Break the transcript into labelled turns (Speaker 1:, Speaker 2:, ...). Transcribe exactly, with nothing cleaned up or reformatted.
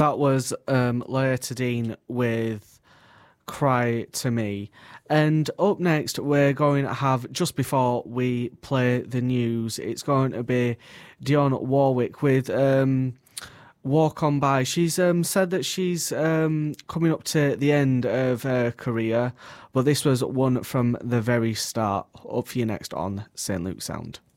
Speaker 1: That was um, Loetadine with Cry to Me. And up next, we're going to have, just before we play the news, it's going to be Dionne Warwick with um, Walk On By. She's um, said that she's um, coming up to the end of her career, but this was one from the very start. Up for you next on Saint Luke Sound.